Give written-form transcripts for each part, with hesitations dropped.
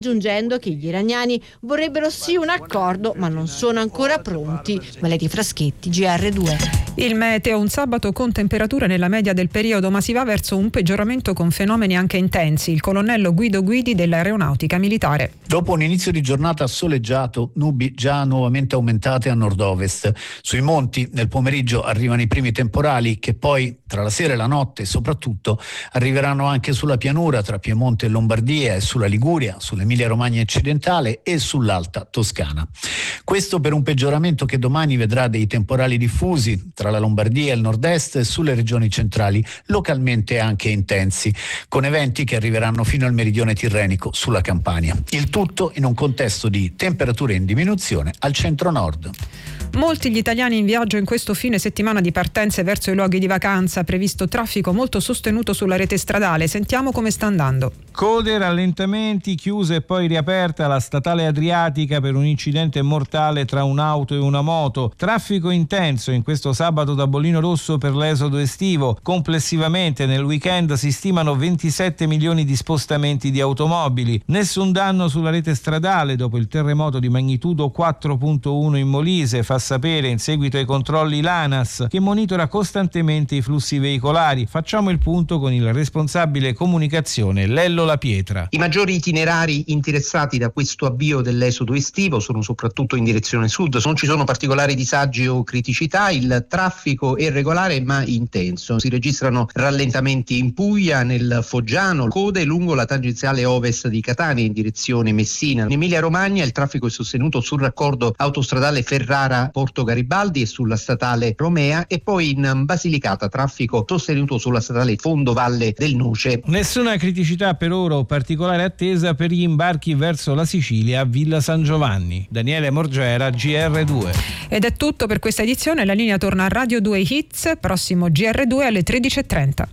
aggiungendo che gli iraniani vorrebbero sì un accordo, ma non sono ancora pronti. Valeria Fraschetti, GR2. Il meteo, un sabato con temperature nella media del periodo, ma si va verso un peggioramento con fenomeni anche intensi. Il colonnello Guido Guidi dell'Aeronautica Militare. Dopo un inizio di giornata soleggiato, nubi già nuovamente aumentate a nord-ovest. Sui monti nel pomeriggio arrivano i primi temporali che poi tra la sera e la notte soprattutto arriveranno anche sulla pianura tra Piemonte e Lombardia e sulla Liguria, sull'Emilia Romagna occidentale e sull'Alta Toscana. Questo per un peggioramento che domani vedrà dei temporali diffusi tra la Lombardia e il nord-est e sulle regioni centrali, localmente anche intensi, con eventi che arriveranno fino al meridione tirrenico sulla Campania. Il tutto in un contesto di temperature in diminuzione al centro-nord. Molti gli italiani in viaggio in questo fine settimana di partenze verso i luoghi di vacanza, previsto traffico molto sostenuto sulla rete stradale. Sentiamo come sta andando. Code, rallentamenti, chiusa e poi riaperta la statale Adriatica per un incidente mortale tra un'auto e una moto. Traffico intenso in questo sabato da Bollino Rosso per l'esodo estivo. Complessivamente nel weekend si stimano 27 milioni di spostamenti di automobili. Nessun danno sulla rete stradale dopo il terremoto di magnitudo 4.1 in Molise, fa sapere in seguito ai controlli l'ANAS, che monitora costantemente i flussi veicolari. Facciamo il punto con il responsabile comunicazione Lello La Pietra. I maggiori itinerari interessati da questo avvio dell'esodo estivo sono soprattutto in direzione sud. Non ci sono particolari disagi o criticità, il traffico è regolare ma intenso. Si registrano rallentamenti in Puglia, nel Foggiano, code lungo la tangenziale ovest di Catania in direzione Messina. In Emilia Romagna il traffico è sostenuto sul raccordo autostradale Ferrara-Porto Garibaldi e sulla statale Romea, e poi in Basilicata traffico sostenuto sulla statale Fondo Valle del Noce. Nessuna criticità per ora o particolare attesa per gli imbarchi verso la Sicilia a Villa San Giovanni. Daniele Morgera, GR2. Ed è tutto per questa edizione. La linea torna a Radio 2 Hits, prossimo GR2 alle 13.30.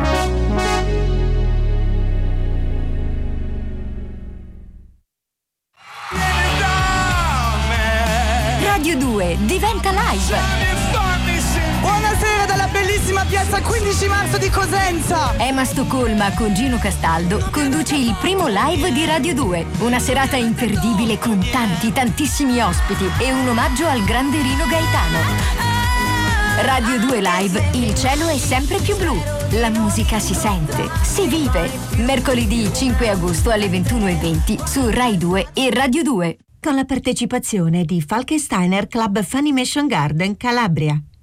Radio 2 diventa live. Buonasera dalla bellissima piazza 15 marzo di Cosenza. Emma Stoccolma con Gino Castaldo conduce il primo live di Radio 2. Una serata imperdibile con tantissimi ospiti e un omaggio al grande Rino Gaetano. Radio 2 Live, il cielo è sempre più blu. La musica si sente, si vive. Mercoledì 5 agosto alle 21.20 su Rai 2 e Radio 2. Con la partecipazione di Falkensteiner Club Funimation Garden Calabria.